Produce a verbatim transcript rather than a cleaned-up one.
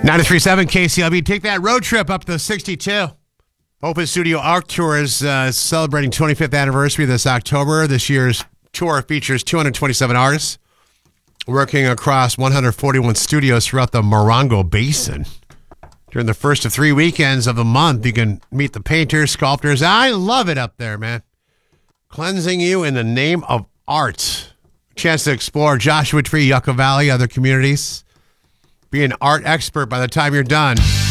ninety-three point seven K C L B. Take that road trip up to sixty-two. Open Studio Arc Tour is uh, celebrating twenty-fifth anniversary this October. This year's tour features two hundred twenty-seven artists working across one hundred forty-one studios throughout the Morongo Basin. During the first of three weekends of the month, you can meet the painters, sculptors. I love it up there, man. Cleansing you in the name of art. Chance to explore Joshua Tree, Yucca Valley, other communities. Be an art expert by the time you're done.